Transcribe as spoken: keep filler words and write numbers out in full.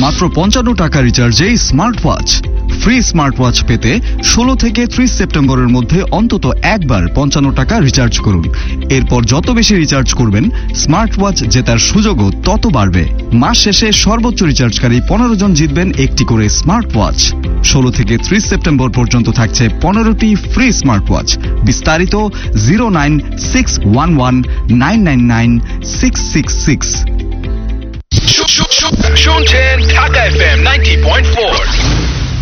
মাত্র পঞ্চান্ন টাকা রিচার্জেই smart watch. Free smart watch পেতে ষোলো থেকে ত্রিশ সেপ্টেম্বরের মধ্যে অন্তত একবার পঞ্চান্ন টাকা রিচার্জ করুন। এরপর যত বেশি রিচার্জ করবেন স্মার্ট ওয়াচ জেতার সুযোগও তত বাড়বে। মাস শেষে সর্বোচ্চ রিচার্জকারী পনেরো জন জিতবেন একটি করে স্মার্ট ওয়াচ। ষোলো থেকে ত্রিশ সেপ্টেম্বর পর্যন্ত থাকছে পনেরোটি ফ্রি স্মার্ট ওয়াচ। বিস্তারিত zero nine six one one nine nine nine six six six. শুনছেন Dhaka FM ninety point four.